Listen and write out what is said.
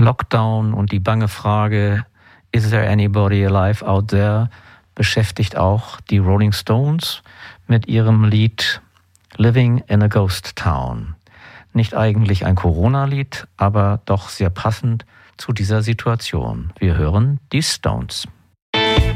Lockdown und die bange Frage, is there anybody alive out there, beschäftigt auch die Rolling Stones mit ihrem Lied Living in a Ghost Town. Nicht eigentlich ein Corona-Lied, aber doch sehr passend zu dieser Situation. Wir hören die Stones.